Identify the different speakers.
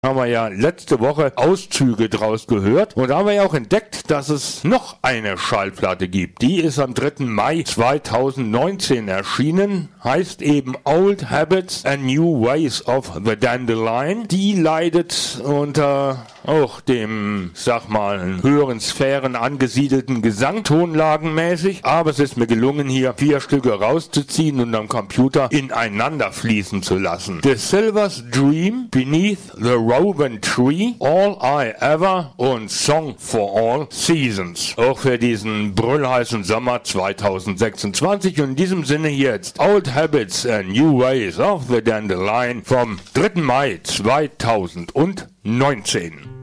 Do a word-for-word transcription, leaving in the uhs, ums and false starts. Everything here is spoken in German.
Speaker 1: Haben wir ja letzte Woche Auszüge draus gehört und da haben wir ja auch entdeckt, dass es noch eine Schallplatte gibt. Die ist am dritten Mai zweitausendneunzehn erschienen, heißt eben Old Habits and New Ways of the Dandelion. Die leidet unter auch dem, sag mal, in höheren Sphären angesiedelten Gesangtonlagenmäßig, aber es ist mir gelungen, hier vier Stücke rauszuziehen und am Computer ineinander fließen zu lassen. The Silver's Dream, Beneath the Rowan Tree, All I Ever und Song for All Seasons. Auch für diesen brüllheißen Sommer zweitausendsechsundzwanzig und in diesem Sinne hier jetzt Old Habits and New Ways of the Dandelion vom dritten Mai zweitausendneunzehn.